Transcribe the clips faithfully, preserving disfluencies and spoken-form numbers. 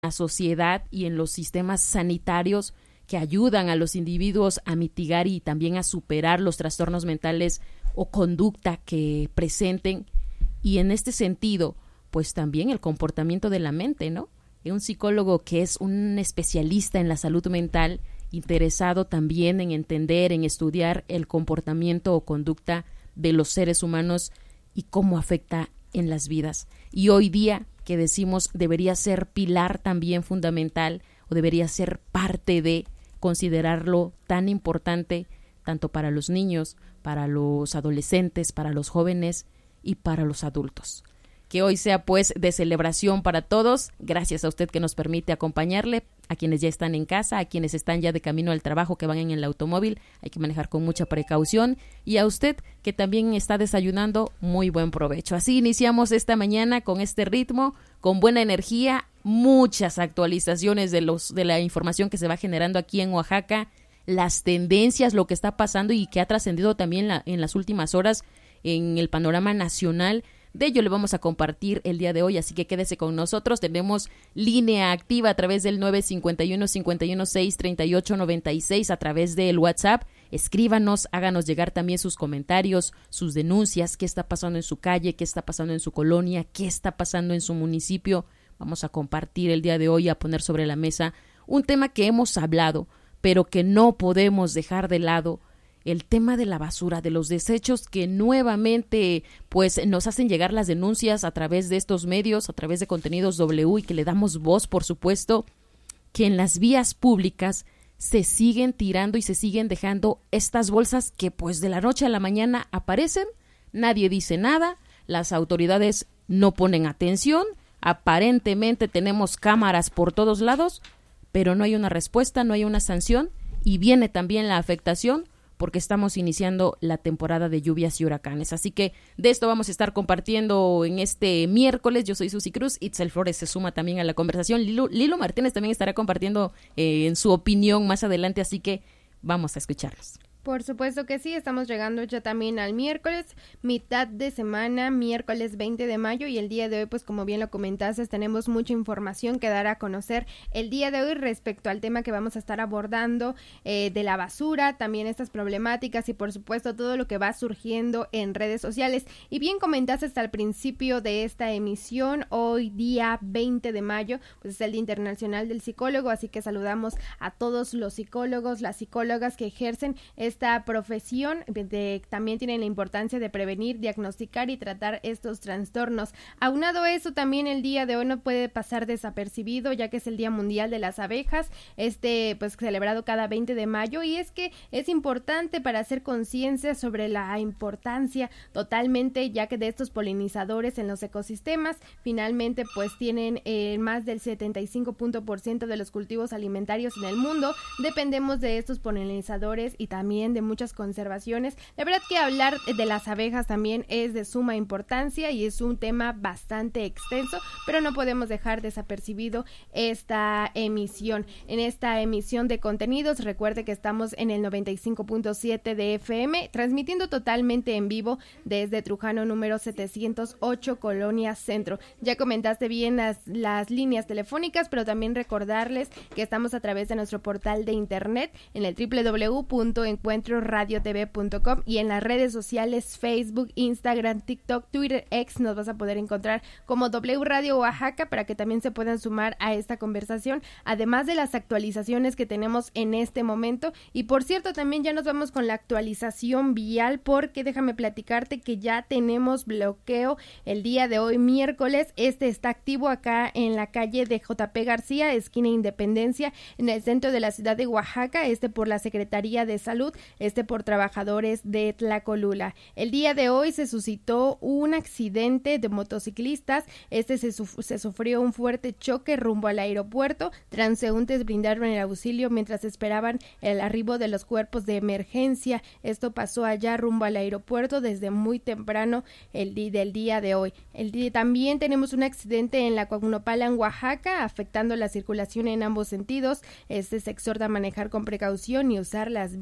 la sociedad y en los sistemas sanitarios que ayudan a los individuos a mitigar y también a superar los trastornos mentales o conducta que presenten. Y en este sentido, pues también el comportamiento de la mente, ¿no? Un psicólogo que es un especialista en la salud mental, interesado también en entender, en estudiar el comportamiento o conducta de los seres humanos y cómo afecta en las vidas. Y hoy día, que decimos debería ser pilar también fundamental o debería ser parte de considerarlo tan importante tanto para los niños, para los adolescentes, para los jóvenes y para los adultos. Que hoy sea pues de celebración para todos. Gracias a usted que nos permite acompañarle, a quienes ya están en casa, a quienes están ya de camino al trabajo, que van en el automóvil, hay que manejar con mucha precaución, y a usted que también está desayunando, muy buen provecho. Así iniciamos esta mañana con este ritmo, con buena energía, muchas actualizaciones de los de la información que se va generando aquí en Oaxaca, las tendencias, lo que está pasando y que ha trascendido también la, en las últimas horas en el panorama nacional. De ello le vamos a compartir el día de hoy, así que quédese con nosotros. Tenemos línea activa a través del nueve cinco uno, cinco uno seis, tres ocho nueve seis, a través del WhatsApp. Escríbanos, háganos llegar también sus comentarios, sus denuncias, qué está pasando en su calle, qué está pasando en su colonia, qué está pasando en su municipio. Vamos a compartir el día de hoy, a poner sobre la mesa un tema que hemos hablado, pero que no podemos dejar de lado. El tema de la basura, de los desechos que nuevamente pues nos hacen llegar las denuncias a través de estos medios, a través de Contenidos W, y que le damos voz, por supuesto, que en las vías públicas se siguen tirando y se siguen dejando estas bolsas que pues de la noche a la mañana aparecen, nadie dice nada, las autoridades no ponen atención, aparentemente tenemos cámaras por todos lados, pero no hay una respuesta, no hay una sanción, y viene también la afectación porque estamos iniciando la temporada de lluvias y huracanes. Así que de esto vamos a estar compartiendo en este miércoles. Yo soy Susi Cruz, Itzel Flores se suma también a la conversación. Lilo, Lilo Martínez también estará compartiendo eh, en su opinión más adelante, así que vamos a escucharlos. Por supuesto que sí, estamos llegando ya también al miércoles, mitad de semana, miércoles veinte de mayo, y el día de hoy, pues como bien lo comentaste, tenemos mucha información que dar a conocer el día de hoy respecto al tema que vamos a estar abordando eh, de la basura, también estas problemáticas y por supuesto todo lo que va surgiendo en redes sociales. Y bien comentaste hasta el principio de esta emisión, hoy día veinte de mayo, pues es el Día Internacional del Psicólogo, así que saludamos a todos los psicólogos, las psicólogas que ejercen esta profesión, de, también tienen la importancia de prevenir, diagnosticar y tratar estos trastornos. Aunado a eso, también el día de hoy no puede pasar desapercibido, ya que es el Día Mundial de las Abejas, este pues celebrado cada veinte de mayo, y es que es importante para hacer conciencia sobre la importancia totalmente, ya que de estos polinizadores en los ecosistemas, finalmente pues tienen eh, más del setenta y cinco por ciento de los cultivos alimentarios en el mundo, dependemos de estos polinizadores y también de muchas conservaciones. La verdad que hablar de las abejas también es de suma importancia y es un tema bastante extenso, pero no podemos dejar desapercibido esta emisión. En esta emisión de contenidos, recuerde que estamos en el noventa y cinco punto siete de F M, transmitiendo totalmente en vivo desde Trujano número setecientos ocho, Colonia Centro. Ya comentaste bien las, las líneas telefónicas, pero también recordarles que estamos a través de nuestro portal de internet en el doble u doble u doble u punto encuentro radio t v punto com y en las redes sociales Facebook, Instagram, TikTok, Twitter, X, nos vas a poder encontrar como W Radio Oaxaca para que también se puedan sumar a esta conversación, además de las actualizaciones que tenemos en este momento. Y por cierto, también ya nos vamos con la actualización vial, porque déjame platicarte que ya tenemos bloqueo el día de hoy, miércoles. Este está activo acá en la calle de J P García, esquina Independencia, en el centro de la ciudad de Oaxaca, este por la Secretaría de Salud, este por trabajadores de Tlacolula. El día de hoy se suscitó un accidente de motociclistas, este se, suf- se sufrió un fuerte choque rumbo al aeropuerto, transeúntes brindaron el auxilio mientras esperaban el arribo de los cuerpos de emergencia. Esto pasó allá rumbo al aeropuerto desde muy temprano el día del día de hoy. El día, también tenemos un accidente en la Coagnopala, en Oaxaca, afectando la circulación en ambos sentidos. Este se exhorta a manejar con precaución y usar las vías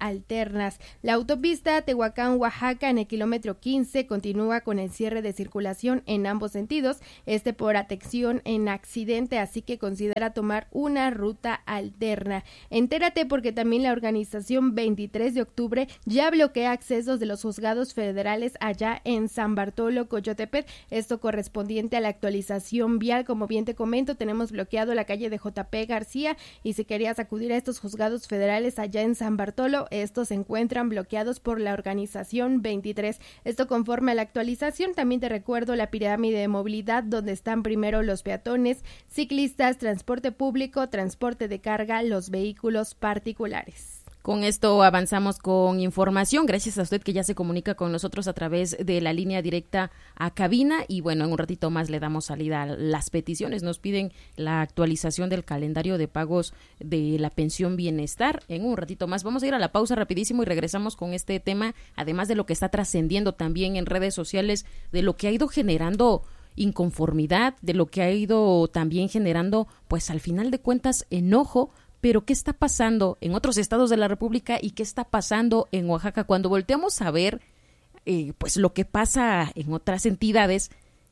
alternas. La autopista Tehuacán-Oaxaca en el kilómetro quince continúa con el cierre de circulación en ambos sentidos, este por atención en accidente, así que considera tomar una ruta alterna. Entérate porque también la organización veintitrés de octubre ya bloquea accesos de los juzgados federales allá en San Bartolo, Coyotepec, esto correspondiente a la actualización vial. Como bien te comento, tenemos bloqueado la calle de J P García y si querías acudir a estos juzgados federales allá en San Bartolo, estos se encuentran bloqueados por la organización veintitrés. Esto conforme a la actualización. También te recuerdo la pirámide de movilidad, donde están primero los peatones, ciclistas, transporte público, transporte de carga, los vehículos particulares. Con esto avanzamos con información, gracias a usted que ya se comunica con nosotros a través de la línea directa a cabina y bueno, en un ratito más le damos salida a las peticiones. Nos piden la actualización del calendario de pagos de la pensión bienestar. En un ratito más vamos a ir a la pausa rapidísimo y regresamos con este tema, además de lo que está trascendiendo también en redes sociales, de lo que ha ido generando inconformidad, de lo que ha ido también generando, pues al final de cuentas, enojo. Pero ¿qué está pasando en otros estados de la República y qué está pasando en Oaxaca? Cuando volteamos a ver eh, pues lo que pasa en otras entidades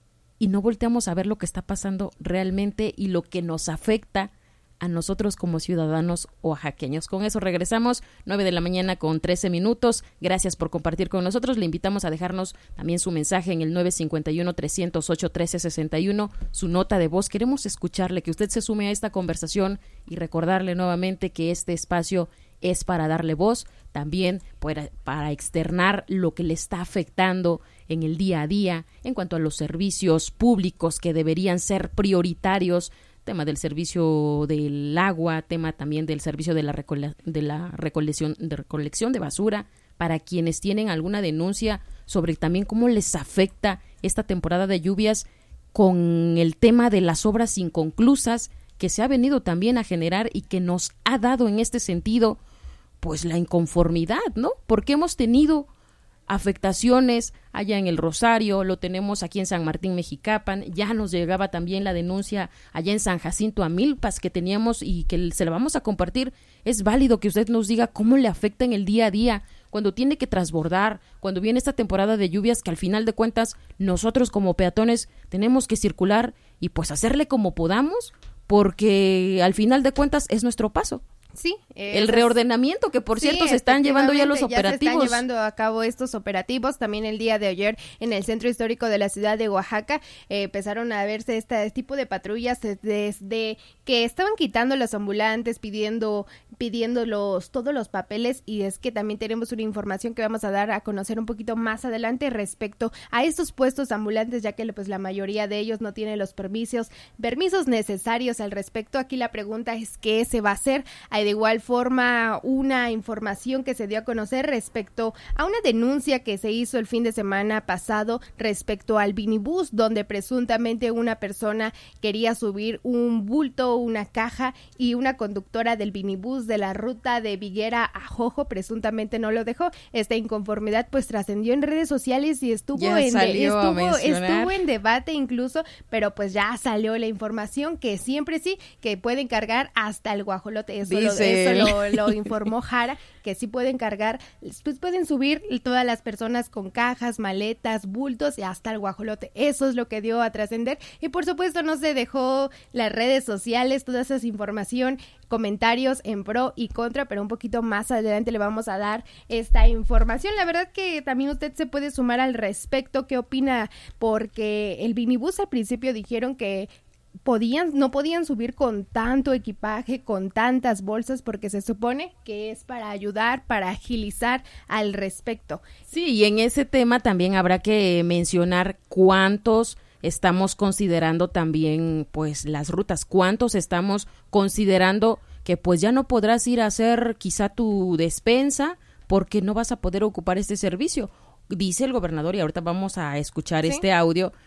y no volteamos a ver lo que está pasando realmente y lo que nos afecta a nosotros como ciudadanos oaxaqueños. Con eso regresamos, nueve de la mañana con trece minutos. Gracias por compartir con nosotros. Le invitamos a dejarnos también su mensaje en el nueve cinco uno, tres cero ocho, uno tres seis uno, su nota de voz. Queremos escucharle, que usted se sume a esta conversación y recordarle nuevamente que este espacio es para darle voz, también para, para externar lo que le está afectando en el día a día en cuanto a los servicios públicos que deberían ser prioritarios, tema del servicio del agua, tema también del servicio de la, recole- de la recolección, de recolección de basura, para quienes tienen alguna denuncia sobre también cómo les afecta esta temporada de lluvias con el tema de las obras inconclusas que se ha venido también a generar y que nos ha dado en este sentido pues la inconformidad, ¿no? Porque hemos tenido afectaciones allá en el Rosario, lo tenemos aquí en San Martín Mexicapan, ya nos llegaba también la denuncia allá en San Jacinto Amilpas que teníamos y que se la vamos a compartir. Es válido que usted nos diga cómo le afecta en el día a día, cuando tiene que transbordar, cuando viene esta temporada de lluvias que al final de cuentas nosotros como peatones tenemos que circular y pues hacerle como podamos, porque al final de cuentas es nuestro paso. Sí, eh, el reordenamiento que por sí, cierto se están llevando ya los operativos. Ya se están llevando a cabo estos operativos. También el día de ayer en el centro histórico de la ciudad de Oaxaca eh, empezaron a verse este tipo de patrullas desde que estaban quitando los ambulantes, pidiendo pidiendo los, todos los papeles, y es que también tenemos una información que vamos a dar a conocer un poquito más adelante respecto a estos puestos ambulantes, ya que pues la mayoría de ellos no tienen los permisos, permisos necesarios al respecto. Aquí la pregunta es ¿qué se va a hacer? Hay de igual forma una información que se dio a conocer respecto a una denuncia que se hizo el fin de semana pasado respecto al vinibús, donde presuntamente una persona quería subir un bulto, una caja, y una conductora del vinibús de la ruta de Viguera a Jojo presuntamente no lo dejó. Esta inconformidad pues trascendió en redes sociales y estuvo en de, estuvo, estuvo en debate incluso, pero pues ya salió la información que siempre sí, que pueden cargar hasta el guajolote. Eso, lo, eso lo, lo informó Jara, que sí pueden cargar, pues pueden subir todas las personas con cajas, maletas, bultos y hasta el guajolote. Eso es lo que dio a trascender, y por supuesto no se dejó las redes sociales, toda esa información, comentarios en pro y contra, pero un poquito más adelante le vamos a dar esta información. La verdad que también usted se puede sumar al respecto. ¿Qué opina? Porque el vinibús al principio dijeron que podían, no podían subir con tanto equipaje, con tantas bolsas, porque se supone que es para ayudar, para agilizar al respecto. Sí, y en ese tema también habrá que mencionar cuántos estamos considerando también pues las rutas, cuántos estamos considerando que pues ya no podrás ir a hacer quizá tu despensa porque no vas a poder ocupar este servicio. Dice el gobernador, y ahorita vamos a escuchar ¿Sí? este audio,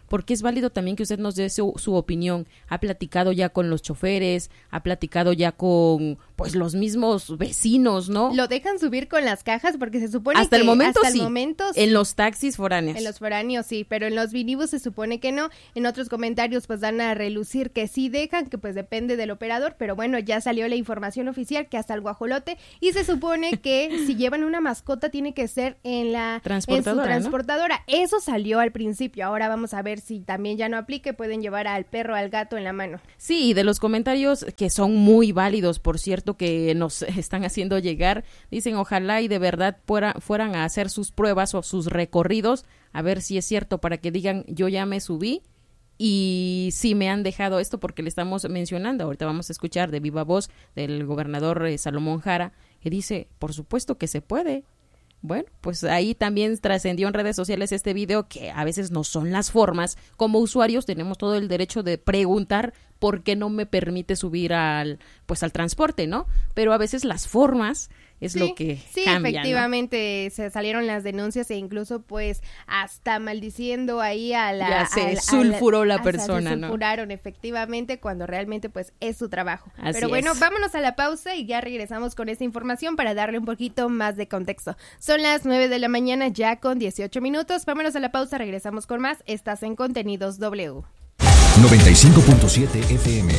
porque es válido también que usted nos dé su, su opinión. Ha platicado ya con los choferes, ha platicado ya con pues los mismos vecinos, ¿no? Lo dejan subir con las cajas porque se supone hasta que el momento hasta sí, el momento sí. En los taxis foráneos. En los foráneos sí, pero en los minibús se supone que no. En otros comentarios pues dan a relucir que sí dejan, que pues depende del operador, pero bueno, ya salió la información oficial que hasta el guajolote, y se supone que si llevan una mascota tiene que ser en la transportadora, en su transportadora. ¿No? Eso salió al principio, ahora vamos a ver si también ya no aplique, pueden llevar al perro, al gato en la mano. Sí, y de los comentarios que son muy válidos, por cierto, que nos están haciendo llegar, dicen ojalá y de verdad fuera, fueran a hacer sus pruebas o sus recorridos, a ver si es cierto, para que digan yo ya me subí y sí me han dejado esto, porque le estamos mencionando, ahorita vamos a escuchar de viva voz del gobernador eh, Salomón Jara, que dice, por supuesto que se puede. Bueno, pues ahí también trascendió en redes sociales este video, que a veces no son las formas. Como usuarios tenemos todo el derecho de preguntar por qué no me permite subir al pues al transporte, ¿no? Pero a veces las formas es sí, lo que sí, cambia, efectivamente, ¿no? Se salieron las denuncias e incluso pues hasta maldiciendo ahí a la... Ya se a la, sulfuró la a la, persona, se ¿no? sulfuraron efectivamente cuando realmente pues es su trabajo. Así Pero bueno, es. vámonos a la pausa y ya regresamos con esta información para darle un poquito más de contexto. Son las nueve de la mañana ya con dieciocho minutos, vámonos a la pausa, regresamos con más. Estás en Contenidos W. noventa y cinco punto siete F M.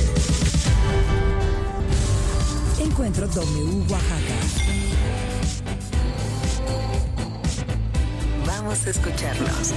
Encuentro W Oaxaca. Vamos a escucharnos.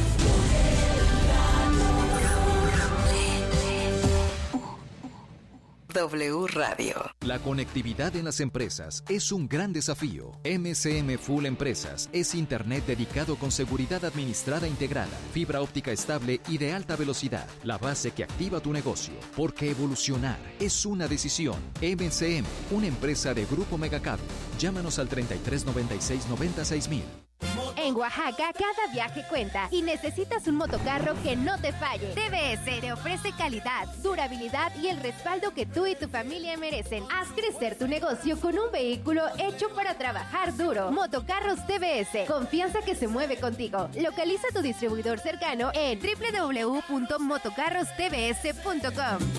W Radio. La conectividad en las empresas es un gran desafío. M C M Full Empresas es internet dedicado con seguridad administrada integrada, fibra óptica estable y de alta velocidad. La base que activa tu negocio. Porque evolucionar es una decisión. M C M, una empresa de Grupo Megacable. Llámanos al treinta y tres noventa y seis noventa y seis mil. En Oaxaca, cada viaje cuenta y necesitas un motocarro que no te falle. T V S te ofrece calidad, durabilidad y el respaldo que tú y tu familia merecen. Haz crecer tu negocio con un vehículo hecho para trabajar duro. Motocarros T V S, confianza que se mueve contigo. Localiza tu distribuidor cercano en doble u doble u doble u punto motocarros t v s punto com.